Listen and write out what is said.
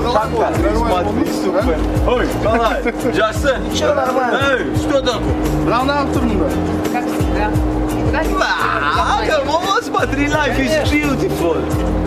Шапка, смотри, super. Ой, қалай, жақсы? Всё нормально. Эй, что такое? Мынаны тұрмын ба? Как всегда. Come on, смотри, life is beautiful.